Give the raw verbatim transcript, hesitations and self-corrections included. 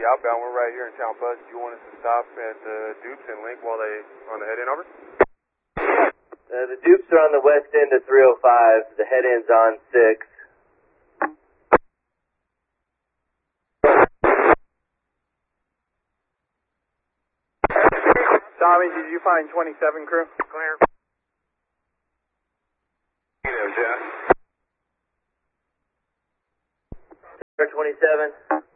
outbound. We're right here in Town Bus. Do you want us to stop at the Dupes and Link while they on the head-in, over? Uh, the Dupes are on the west end of three oh five. The head-in's on six. Tommy, did you find twenty-seven crew? Clear. Jeff. twenty-seven.